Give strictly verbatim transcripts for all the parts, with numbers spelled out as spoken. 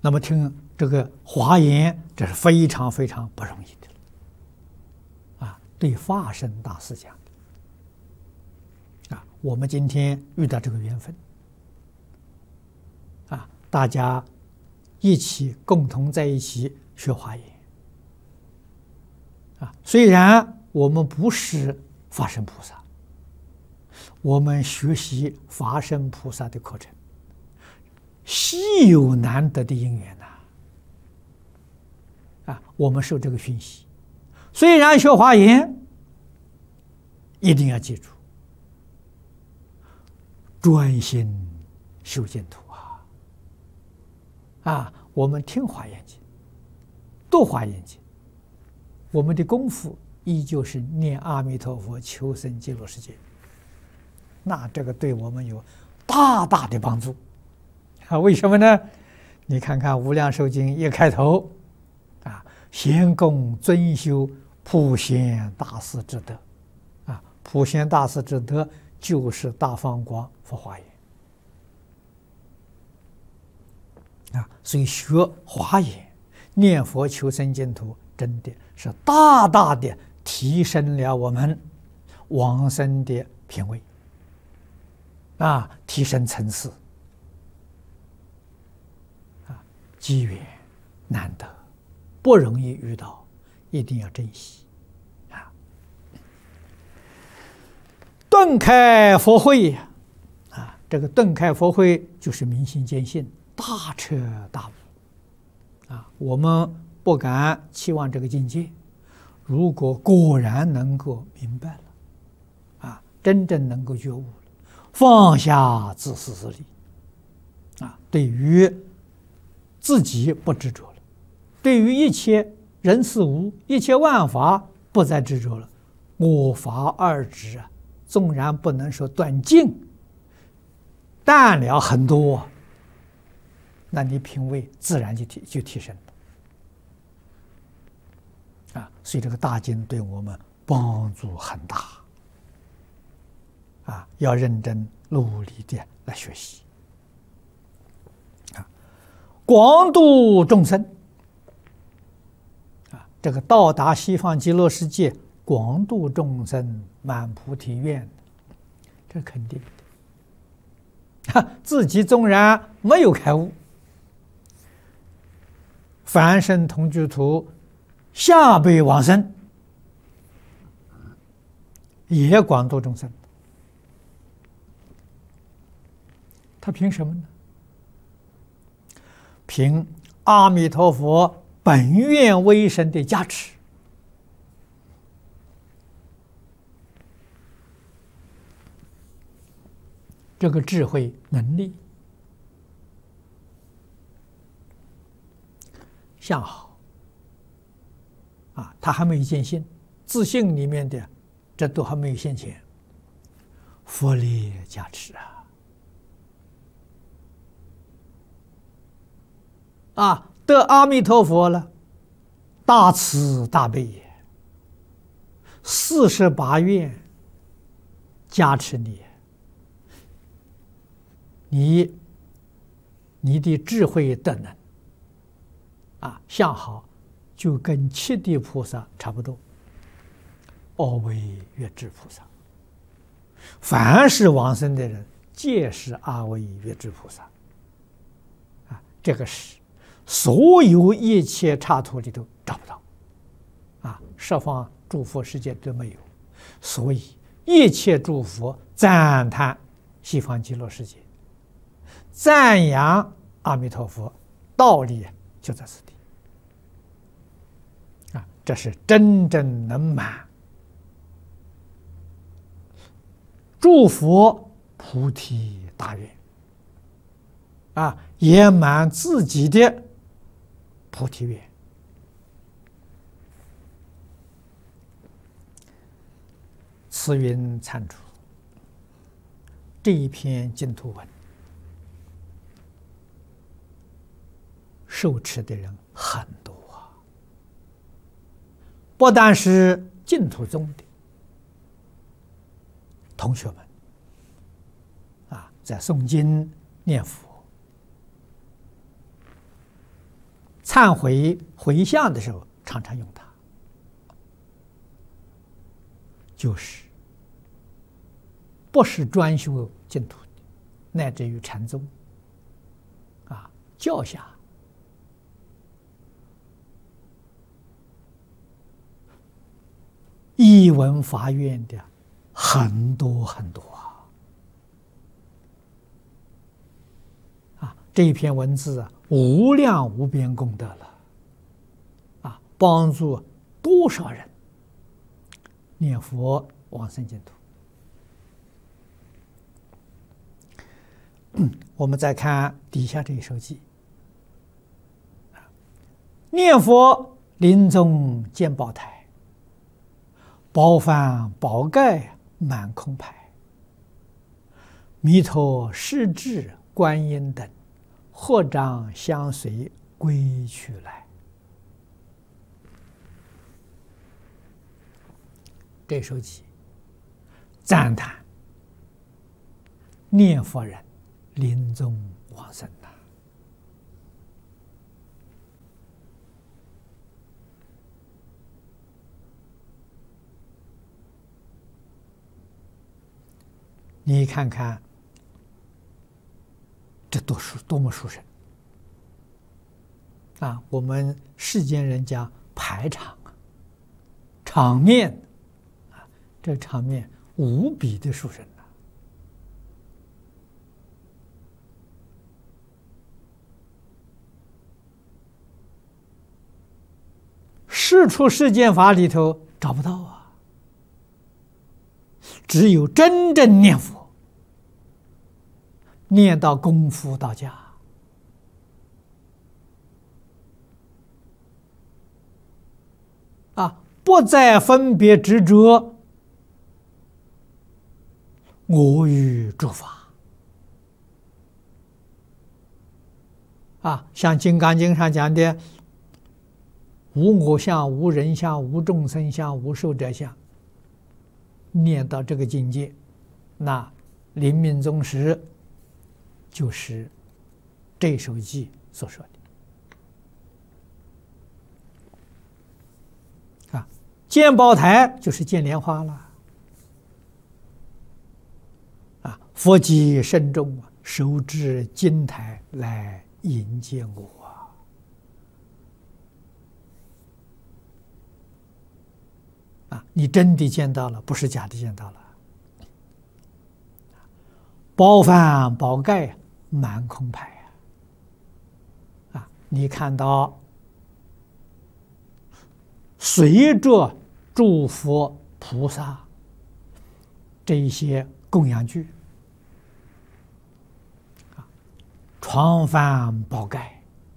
那么听这个华严，这是非常非常不容易的啊！对法身大师讲的啊，我们今天遇到这个缘分啊，大家一起共同在一起学华严啊。虽然我们不是法身菩萨，我们学习法身菩萨的课程，稀有难得的因缘呐！啊，我们受这个熏习，虽然学华严，一定要记住，专心修净土啊！啊，我们听华严经，读华严经，我们的功夫依旧是念阿弥陀佛，求生极乐世界。那这个对我们有大大的帮助啊！为什么呢？你看看《无量寿经》一开头啊，先供尊修普贤大士之德啊，普贤大士之德就是大放光佛华严啊，所以学华严、念佛求生净土，真的是大大的提升了我们往生的品位啊，提升层次啊，机缘难得，不容易遇到，一定要珍惜啊！顿开佛慧啊，这个顿开佛慧就是明心见性，大彻大悟啊！我们不敢期望这个境界，如果果然能够明白了啊，真正能够觉悟了，放下自私自利啊，对于自己不执着了，对于一切人事物、一切万法不再执着了，我法二执啊，纵然不能说断尽，淡了很多，那你品位自然就提就提升了啊！所以这个大经对我们帮助很大啊，要认真努力的来学习啊，广度众生啊，这个到达西方极乐世界，广度众生，满菩提愿，这肯定的。自己纵然没有开悟，凡圣同居土下辈往生，也广度众生。他凭什么呢？凭阿弥陀佛本愿威神的加持，这个智慧能力相好啊，他还没有见性，自信里面的这都还没有现前，佛力加持啊！啊，得阿弥陀佛了，大慈大悲也，四十八愿加持你，你你的智慧德能啊，相好就跟七地菩萨差不多，阿惟越致菩萨，凡是往生的人，皆是阿惟越致菩萨啊，这个是所有一切刹土里都找不到啊，十方诸佛世界都没有，所以一切诸佛赞叹西方极乐世界，赞扬阿弥陀佛，道理就在此地啊，这是真正能满诸佛菩提大愿啊，也满自己的菩提愿。慈云参主这一篇净土文，受持的人很多啊，不但是净土宗的同学们啊，在诵经念佛忏悔回向的时候，常常用它，就是不是专修净土的，乃至于禅宗啊教下译文法院的很多很多啊！啊，这一篇文字啊，无量无边功德了啊，帮助多少人念佛往生净土。嗯，我们再看底下这一首偈：念佛临终见宝台。宝幡宝盖满空牌，弥陀世智观音等，合掌相随归去来。这首偈赞叹念佛人临终往生呐。你看看，这多殊多么殊胜啊！我们世间人讲排场啊，场面啊，这场面无比的殊胜呐！世出世间法里头找不到啊。只有真正念佛，念到功夫到家，啊，不再分别执着我与诸法，啊，像《金刚经》上讲的“无我相、无人相、无众生相、无寿者相”。念到这个境界，那临命终时就是这首偈所说的啊。见宝台就是见莲花了啊。佛即慎重啊，手持金台来迎接我啊。啊，你真的见到了，不是假的见到了。宝幡宝盖满空牌啊！啊，你看到随着诸佛菩萨这一些供养具啊，床幡宝盖。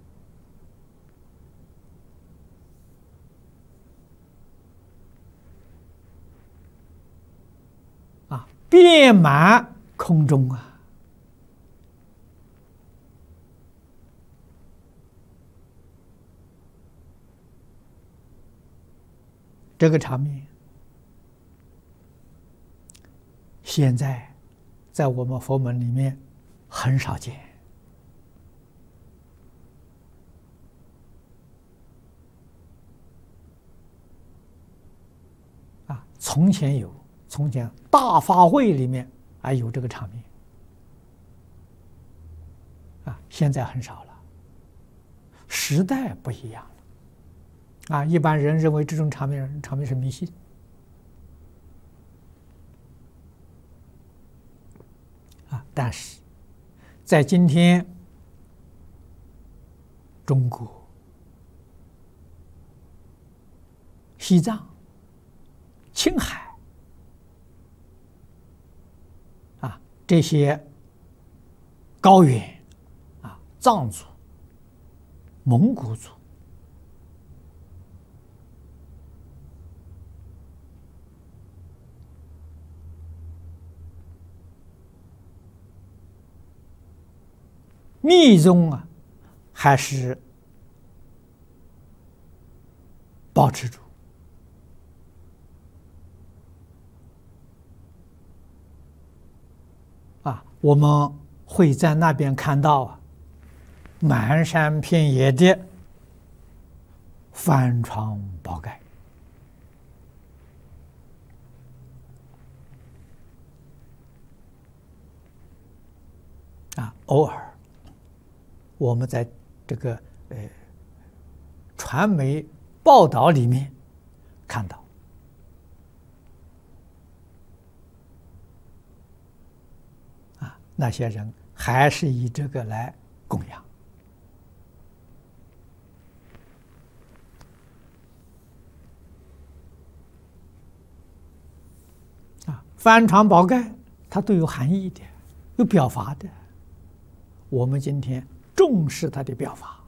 遍满空中啊！这个场面，现在在我们佛门里面很少见啊。从前有。从前大法会里面还有这个场面啊，现在很少了，时代不一样了啊。一般人认为这种场面场面是迷信啊，但是在今天中国、西藏、青海这些高原啊，藏族、蒙古族密宗啊，还是保持住。啊，我们会在那边看到啊，满山遍野的翻床宝盖啊，偶尔我们在这个呃传媒报道里面看到啊，那些人还是以这个来供养。啊，翻床宝盖它都有含义的，有表法的。我们今天重视它的表法。